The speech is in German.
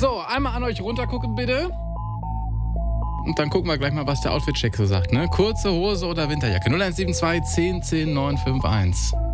So, einmal an euch runtergucken, bitte. Und dann gucken wir gleich mal, was der Outfit-Check so sagt, ne? Kurze Hose oder Winterjacke? 0172 10 10 951.